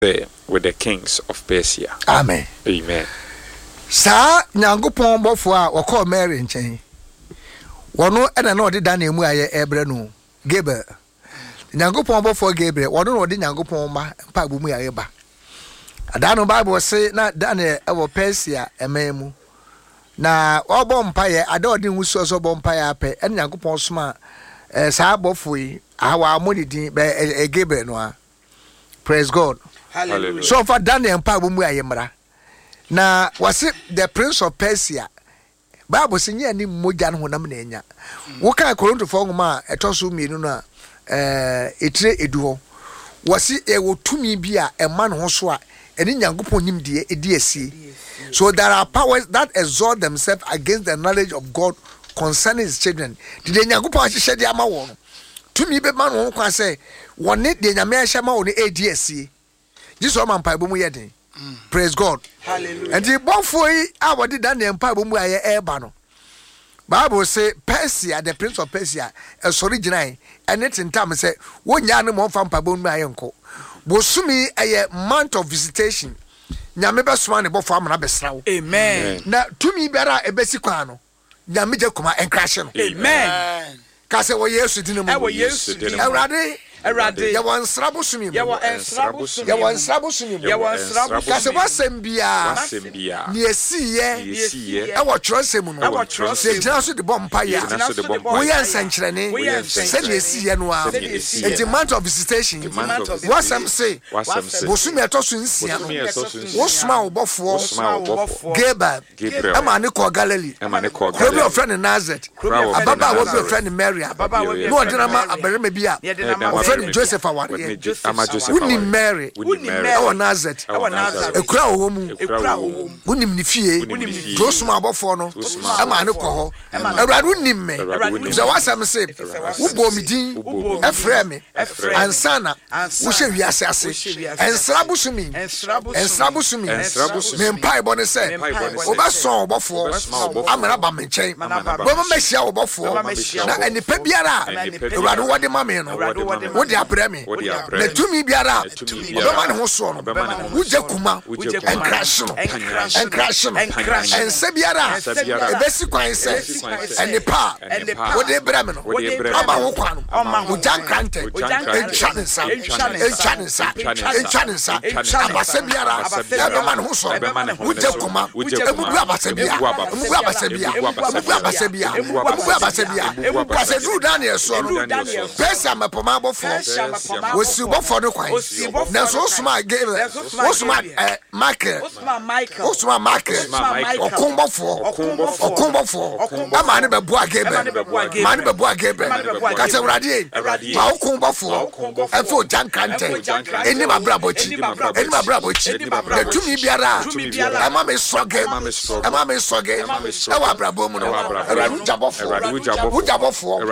with the kings of Persia. Amen. Amen. Sa Nyankopon bofo a woko Mary nchen. Wono ena na odi Daniel mu aye ebre no. Gabriel. Nyankopon bofo Gabriel, wono odi Nyankopon ma pa bu mu aye ba. Adano Bible say na Daniel ewo Persia ememu. Na obo mpaye ada odi nwusu so bo mpaye ape en Nyankopon soma sa bofo yi awa amodidin be Gabriel no a. Praise God. Hallelujah. So for Daniel pa bu mu aye mra. Na was it the Prince of Persia? Bible say nya ni moja no honam na enya. Wo kan Korinto fo ngoma etoso mienu na etire edu ho. Was it e wo tumi bi a ema no ho so a eni Nyankopon nim de edi asie. So there are powers that exalt themselves against the knowledge of God concerning his children. Did the Nyankopon ahye de ama wo no. Tumi be ma no ho kwa say woni de nyame ahye ma wo no edi asie. Jesus man pa bomu yeden. Praise God. Hallelujah. And the bonfoi I what did Daniel pa bomu aye eba no. Bible say Persia, the Prince of Persia, is original and it's in time say one yan mo fam pa bomu aye nko. Bosumi a month of visitation. Nyame be swan ebo fam na besrawo. Amen. Na tumi biara ebesi kwa no. Nyame je kuma enkrash no. Amen. Ka se wo Yesu dinu mu. Wo Yesu dinu. Erade. Ya wan srabo sumi mu. Ya wan srabo sumi. Ya wan srabo sumi mu. Ya wan srabo. Ka se wasem bia. Ni esiye. E wo trose mu no. Se jina so de bompa ya. Wo yan sankrene. Se ni esiye no a. It's a month of visitation. Wasem say. Bosumi etoso nsia no. Wo sma obofo. Gabriel. E ma ne ko Galilee. Ko be friend Nazareth. Ababa wo be friend Mary. No odina ma aberema bia. Joseph aware unim Mary o Nazareth ekura wo mu unim ni fie josuma abofo no ama ne ko ho awurade unim me so wasam se wo bo mi din efre me ansana wo hwe wiase ase ensrabusumi me mpai bo ne se wo ba so obofo amara ba me nchen bo ma mehia obofo na enipa biara awurade wo de ma me no wo de apremi na tumi biara odo man ho so no wuje kuma enkrash no ense biara ebesi kwan se enipa wo de bremi no ama wo kwan no wo jankrante enchansa abase biara odo man ho so wuje kuma ebubu abase biara kwase du Daniel so no pesa mapoma bofo wosi bofo no kwan na so suma Gabriel osuma Michael okunbofo ama ne beboa Gabriel ka se urade ma okunbofo efo jankante eni mabrabochi na tumi biara ama me soge e wa brabom no urade ujabofo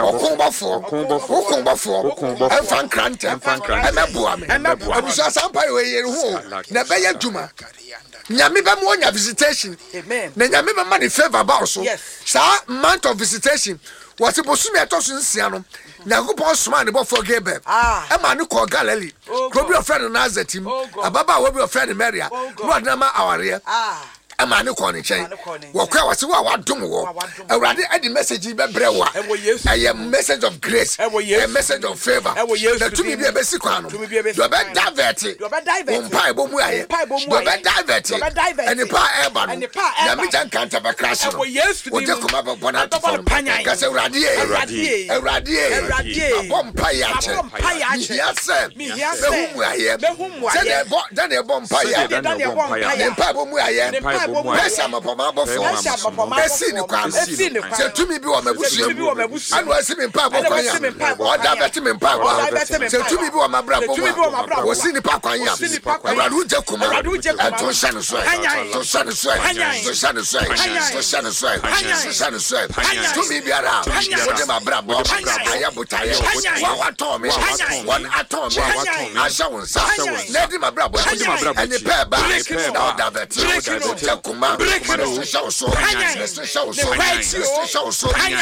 okunbofo enfan krante emebua me abusa sampai we yer hu na be yaduma nyame be mo nya visitation. Amen. Na nyame be man favor about so sa month of visitation what bosumi atoso nsia no Nyankopon soma ne bofo Gabriel e ma ne ko Galilee ko bi ofred Nazareth ababa wo bi ofred Mary no adama aware ama ne ko ne chen wo kwa wase wo wadom wo awurade adi message be brewa a message of grace, a message of favor. The to me be a basic one. You be diverted. Umpai bomu aye. You be diverted. And the pa eba. Ya mi jan kanta ba crash. O je kuma ba bona to for panya. Ka se radie. Bompa ya che. Yes. Be humu aye. Se de bompa ya. Ne pa bomu aye. Pesa mapoma bofo. Esi ni kwa. Se to me be o mabusu. Anu esi me pa bo kwanya. O da beti me pa bo. Se to me be o mabra bo. O si ni pa kwanya. Awadu je kuma. To shanu so. To shanu so. To me be ara. O de mabra bo. Aya butaye. Wa to me. One atom. Asha wonsa. Lady mabra bo. Ani pa ba. O da beti. Je kuma. So.